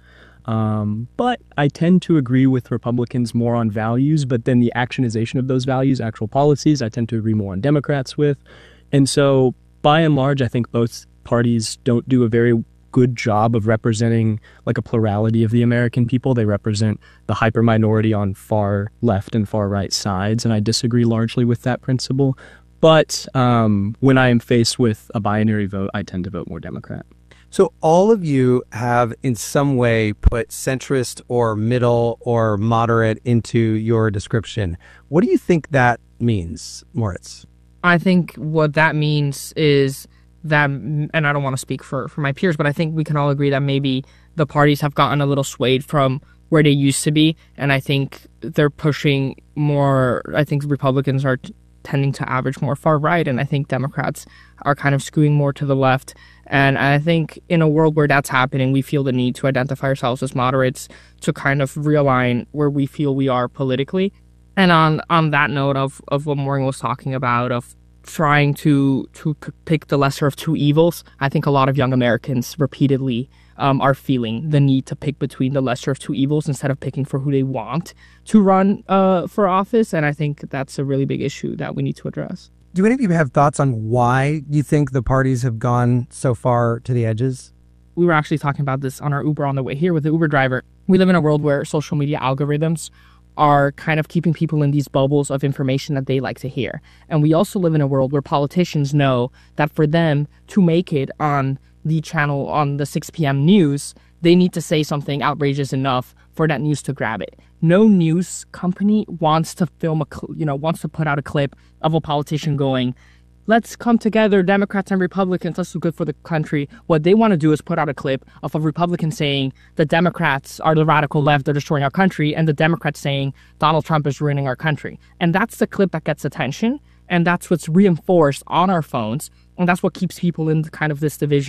Um, but I tend to agree with Republicans more on values, but then the actionization of those values, actual policies, I tend to agree more on Democrats with. And so by and large, I think both parties don't do a very good job of representing like a plurality of the American people. They represent the hyper minority on far left and far right sides, and I disagree largely with that principle. But um, when I am faced with a binary vote, I tend to vote more Democrat. So all of you have in some way put centrist or middle or moderate into your description. What do you think that means, Moritz? I think what that means is that, and I don't want to speak for, for my peers, but I think we can all agree that maybe the parties have gotten a little swayed from where they used to be. And I think they're pushing more, I think Republicans are t- tending to average more far right, and I think Democrats are kind of skewing more to the left. And I think in a world where that's happening, we feel the need to identify ourselves as moderates to kind of realign where we feel we are politically. And on, on that note of, of what Morgan was talking about, of trying to, to p- pick the lesser of two evils, I think a lot of young Americans repeatedly um, are feeling the need to pick between the lesser of two evils instead of picking for who they want to run uh, for office. And I think that's a really big issue that we need to address. Do any of you have thoughts on why you think the parties have gone so far to the edges? We were actually talking about this on our Uber on the way here with the Uber driver. We live in a world where social media algorithms are kind of keeping people in these bubbles of information that they like to hear. And we also live in a world where politicians know that for them to make it on the channel on the six p.m. news, they need to say something outrageous enough for that news to grab it. No news company wants to film a, cl- you know, wants to put out a clip of a politician going, let's come together, Democrats and Republicans, let's do good for the country. What they want to do is put out a clip of a Republican saying the Democrats are the radical left, they're destroying our country, and the Democrats saying Donald Trump is ruining our country. And that's the clip that gets attention, and that's what's reinforced on our phones, and that's what keeps people in kind of this division.